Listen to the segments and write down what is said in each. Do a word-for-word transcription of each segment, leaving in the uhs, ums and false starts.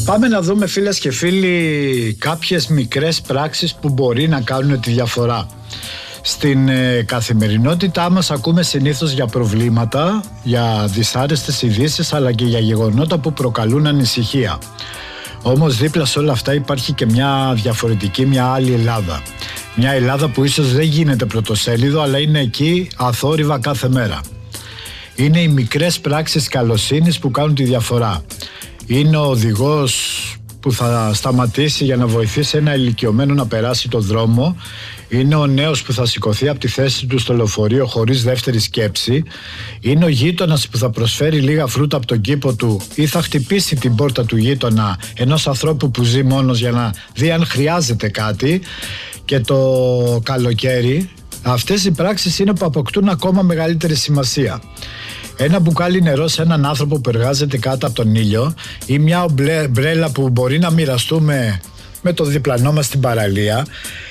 Πάμε να δούμε, φίλες και φίλοι, κάποιες μικρές πράξεις που μπορεί να κάνουν τη διαφορά. Στην ε, καθημερινότητά μας ακούμε συνήθως για προβλήματα, για δυσάρεστες ειδήσεις, αλλά και για γεγονότα που προκαλούν ανησυχία. Όμως δίπλα σε όλα αυτά υπάρχει και μια διαφορετική, μια άλλη Ελλάδα. Μια Ελλάδα που ίσως δεν γίνεται πρωτοσέλιδο, αλλά είναι εκεί αθόρυβα κάθε μέρα. Είναι οι μικρές πράξεις καλοσύνης που κάνουν τη διαφορά. Είναι ο οδηγός που θα σταματήσει για να βοηθήσει ένα ηλικιωμένο να περάσει το δρόμο. Είναι ο νέος που θα σηκωθεί από τη θέση του στο λεωφορείο χωρίς δεύτερη σκέψη. Είναι ο γείτονας που θα προσφέρει λίγα φρούτα από τον κήπο του ή θα χτυπήσει την πόρτα του γείτονα, ενός ανθρώπου που ζει μόνος, για να δει αν χρειάζεται κάτι. Και το καλοκαίρι αυτές οι πράξεις είναι που αποκτούν ακόμα μεγαλύτερη σημασία. Ένα μπουκάλι νερό σε έναν άνθρωπο που εργάζεται κάτω από τον ήλιο, ή μια ομπρέλα που μπορεί να μοιραστούμε με το διπλανό μας στην παραλία,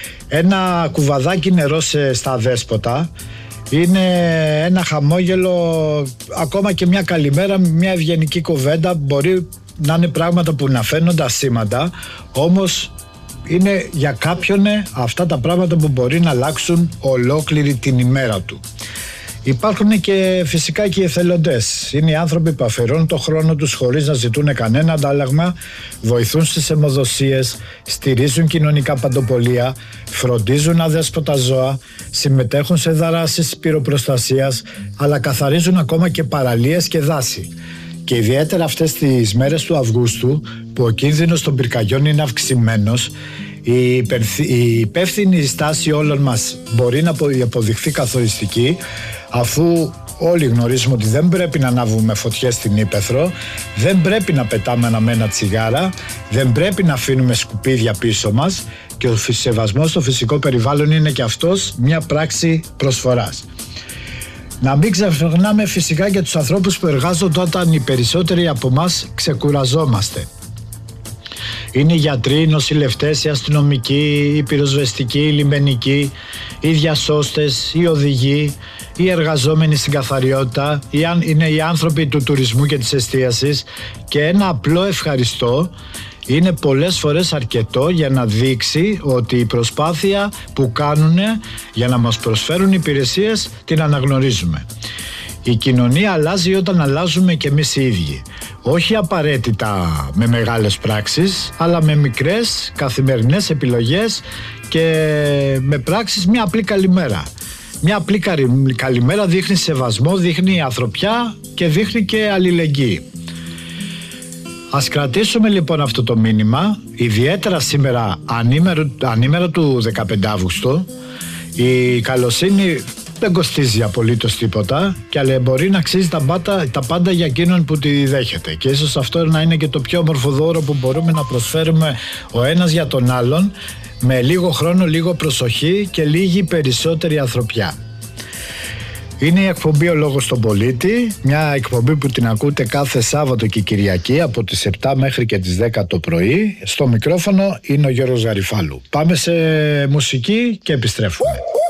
ένα κουβαδάκι νερό σε, στα δέσποτα, είναι ένα χαμόγελο, ακόμα και μια καλημέρα, μια ευγενική κουβέντα. Μπορεί να είναι πράγματα που να φαίνονται ασήμαντα, όμως είναι για κάποιον αυτά τα πράγματα που μπορεί να αλλάξουν ολόκληρη την ημέρα του. Υπάρχουν και φυσικά και οι εθελοντές. Είναι οι άνθρωποι που αφιερώνουν το χρόνο τους χωρίς να ζητούν κανένα αντάλλαγμα, βοηθούν στις αιμοδοσίες, στηρίζουν κοινωνικά παντοπολία, φροντίζουν αδέσποτα ζώα, συμμετέχουν σε δράσεις πυροπροστασίας, αλλά καθαρίζουν ακόμα και παραλίες και δάση. Και ιδιαίτερα αυτές τις μέρες του Αυγούστου, που ο κίνδυνος των πυρκαγιών είναι αυξημένος, η υπεύθυνη στάση όλων μας μπορεί να αποδειχθεί καθοριστική, αφού όλοι γνωρίζουμε ότι δεν πρέπει να ανάβουμε φωτιές στην ύπαιθρο, δεν πρέπει να πετάμε αναμένα τσιγάρα, δεν πρέπει να αφήνουμε σκουπίδια πίσω μας, και ο σεβασμός στο φυσικό περιβάλλον είναι και αυτός μια πράξη προσφοράς. Να μην ξεχνάμε φυσικά και τους ανθρώπους που εργάζονται όταν οι περισσότεροι από εμάς ξεκουραζόμαστε. Είναι οι γιατροί, οι νοσηλευτές, οι αστυνομικοί, οι πυροσβεστικοί, οι λιμενικοί, οι διασώστες, οι οδηγοί, οι εργαζόμενοι στην καθαριότητα, είναι οι άνθρωποι του τουρισμού και της εστίασης, και ένα απλό ευχαριστώ είναι πολλές φορές αρκετό για να δείξει ότι η προσπάθεια που κάνουν για να μας προσφέρουν υπηρεσίες την αναγνωρίζουμε. Η κοινωνία αλλάζει όταν αλλάζουμε και εμείς οι ίδιοι. Όχι απαραίτητα με μεγάλες πράξεις, αλλά με μικρές καθημερινές επιλογές και με πράξεις. Μια απλή καλημέρα. Μια απλή καλημέρα δείχνει σεβασμό, δείχνει ανθρωπιά και δείχνει και αλληλεγγύη. Ας κρατήσουμε λοιπόν αυτό το μήνυμα, ιδιαίτερα σήμερα ανήμερο, ανήμερο του δεκαπέντε Αυγούστου. Η καλοσύνη δεν κοστίζει απολύτως τίποτα, και αλλά μπορεί να αξίζει τα πάντα, τα πάντα για εκείνον που τη δέχεται, και ίσως αυτό να είναι και το πιο όμορφο δώρο που μπορούμε να προσφέρουμε ο ένας για τον άλλον, με λίγο χρόνο, λίγο προσοχή και λίγη περισσότερη ανθρωπιά. Είναι η εκπομπή «Ο Λόγος στον Πολίτη», μια εκπομπή που την ακούτε κάθε Σάββατο και Κυριακή από τις επτά μέχρι και τις δέκα το πρωί. Στο μικρόφωνο είναι ο Γιώργος Γαριφάλου. Πάμε σε μουσική και επιστρέφουμε.